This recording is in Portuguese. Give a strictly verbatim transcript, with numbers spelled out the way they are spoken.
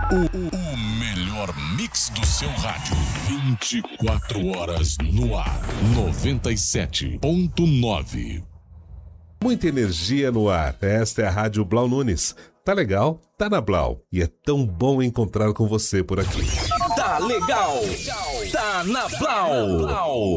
O, o melhor mix do seu rádio. vinte e quatro horas no ar. noventa e sete ponto nove. Muita energia no ar. Esta é a Rádio Blau Nunes. Tá legal? Tá na Blau. E é tão bom encontrar com você por aqui. Tá legal! Tá na Blau!